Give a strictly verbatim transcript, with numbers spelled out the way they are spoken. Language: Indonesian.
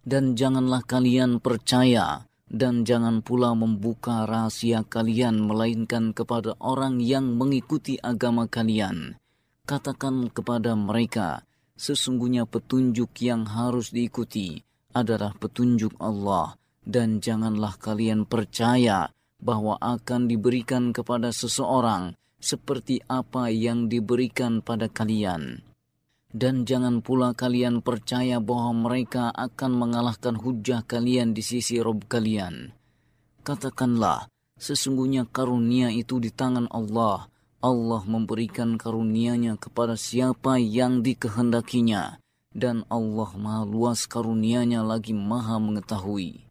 Dan janganlah kalian percaya dan jangan pula membuka rahasia kalian melainkan kepada orang yang mengikuti agama kalian. Katakan kepada mereka, sesungguhnya petunjuk yang harus diikuti adalah petunjuk Allah, dan janganlah kalian percaya bahwa akan diberikan kepada seseorang seperti apa yang diberikan pada kalian. Dan jangan pula kalian percaya bahwa mereka akan mengalahkan hujah kalian di sisi Rabb kalian. Katakanlah, sesungguhnya karunia itu di tangan Allah. Allah memberikan karunia-Nya kepada siapa yang dikehendakinya. Dan Allah maha luas karunia-Nya lagi maha mengetahui.